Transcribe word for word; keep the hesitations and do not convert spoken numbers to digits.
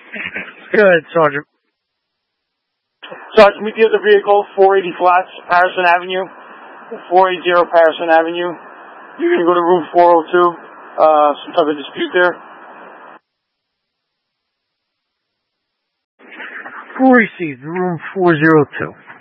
Go ahead, Sergeant. Sergeant, meet the other vehicle, four eighty Flats, Patterson Avenue. four eighty Patterson Avenue. You're going to go to room four oh two. Uh, some type of dispute there. Four received, room four oh two.